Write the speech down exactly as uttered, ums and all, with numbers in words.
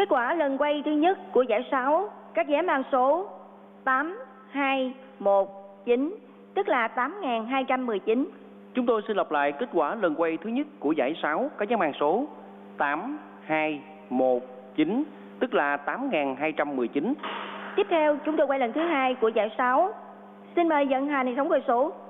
Kết quả lần quay thứ nhất của giải sáu, các vé mang số tám hai một chín, tức là tám nghìn hai trăm mười chín. Chúng tôi xin lặp lại kết quả lần quay thứ nhất của giải sáu có vé mang số tám hai một chín, tức là tám nghìn hai trăm mười chín. Tiếp theo chúng tôi quay lần thứ hai của giải sáu. Xin mời vận hành hệ thống cơ số.